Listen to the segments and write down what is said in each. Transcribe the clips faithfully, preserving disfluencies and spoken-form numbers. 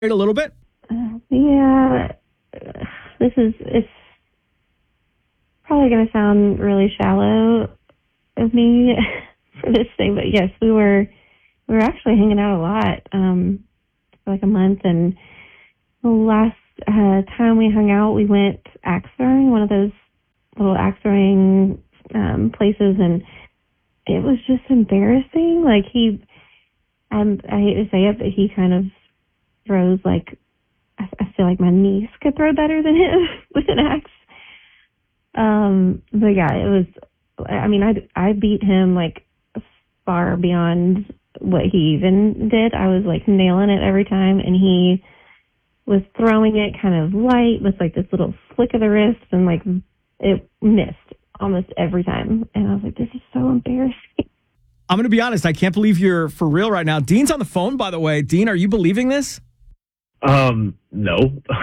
a little bit? Uh, yeah, this is, it's probably going to sound really shallow of me for this thing, but yes, we were, we were actually hanging out a lot, um, for like a month, and the last uh, time we hung out, we went axe throwing, one of those little axe throwing um, places, and it was just embarrassing. Like he, um, I hate to say it, but he kind of throws like, I, I feel like my niece could throw better than him with an axe. Um, but yeah, it was, I mean, I, I beat him like far beyond what he even did. I was like nailing it every time, and he was throwing it kind of light with like this little flick of the wrist, and like it missed almost every time. And I was like, this is so embarrassing. I'm going to be honest. I can't believe you're for real right now. Dean's on the phone, by the way. Dean, are you believing this? Um, no.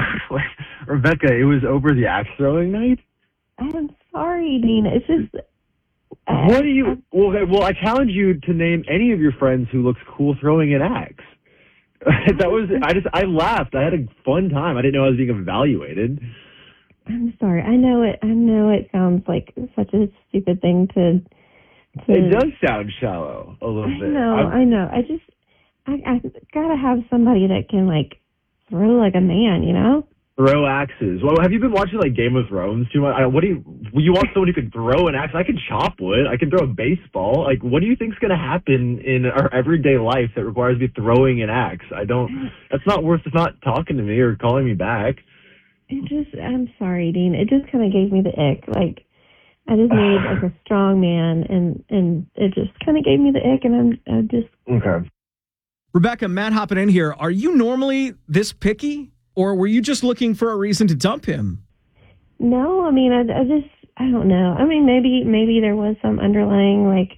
Rebecca, it was over the axe throwing night? I'm sorry, Dean. It's just... Uh, what do you... Well, okay, well, I challenge you to name any of your friends who looks cool throwing an axe. That was... I just... I laughed. I had a fun time. I didn't know I was being evaluated. I'm sorry. I know it. I know it sounds like such a stupid thing to... to it does sound shallow a little I bit. know. I'm, I know. I just... I, I gotta have somebody that can, like, throw like a man, you know? Throw axes. Well, have you been watching like Game of Thrones too much? I, what do you? You want someone who can throw an axe? I can chop wood. I can throw a baseball. Like, what do you think's going to happen in our everyday life that requires me throwing an axe? I don't. That's not worth. It's not talking to me or calling me back. It just. I'm sorry, Dean. It just kind of gave me the ick. Like, I just need like a strong man, and and it just kind of gave me the ick, and I'm I just. Okay. Rebecca, Matt hopping in here. Are you normally this picky? Or were you just looking for a reason to dump him? No, I mean, I, I just, I don't know. I mean, maybe, maybe there was some underlying, like,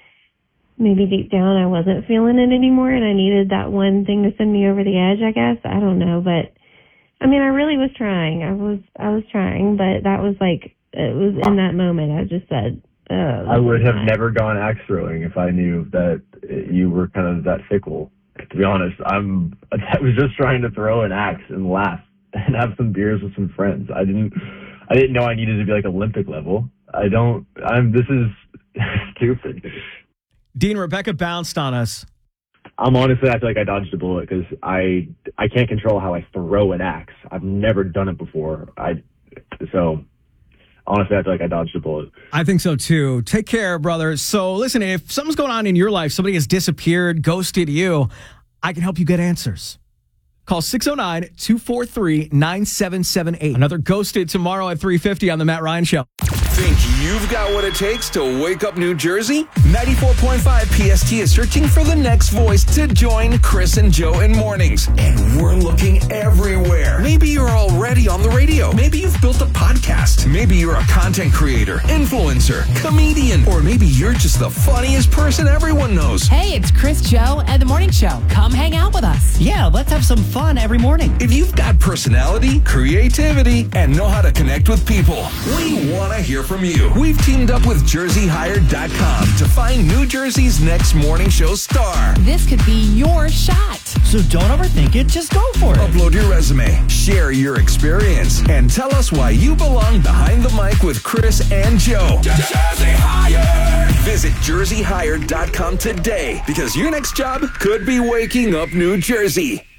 maybe deep down I wasn't feeling it anymore, and I needed that one thing to send me over the edge, I guess. I don't know, but, I mean, I really was trying. I was, I was trying, but that was like, it was in that moment. I just said, oh. I would have never gone axe throwing if I knew that you were kind of that fickle. To be honest, I'm. I was just trying to throw an axe and laugh and have some beers with some friends. I didn't. I didn't know I needed to be like Olympic level. I don't. I'm. This is stupid. Dean, Rebecca bounced on us. I'm honestly. I feel like I dodged a bullet because I. I can't control how I throw an axe. I've never done it before. I. So. Honestly, I feel like I dodged a bullet. I think so, too. Take care, brother. So, listen, if something's going on in your life, somebody has disappeared, ghosted you, I can help you get answers. Call six oh nine, two four three, nine seven seven eight. Another Ghosted tomorrow at three fifty on The Matt Ryan Show. Think you've got what it takes to wake up New Jersey? ninety-four point five P S T is searching for the next voice to join Chris and Joe in mornings. And we're looking everywhere. Maybe you're already on the radio. Maybe you've built a podcast. Maybe you're a content creator, influencer, comedian, or maybe you're just the funniest person everyone knows. Hey, it's Chris, Joe, and The Morning Show. Come hang out with us. Yeah, let's have some fun every morning. If you've got personality, creativity, and know how to connect with people, we want to hear from you. We've teamed up with Jersey Hired dot com to find New Jersey's next morning show star. This could be your shot. So don't overthink it, just go for it. Upload your resume, share your experience, and tell us why you belong behind the mic with Chris and Joe. Jersey Hired! Visit Jersey Hired dot com today because your next job could be waking up New Jersey.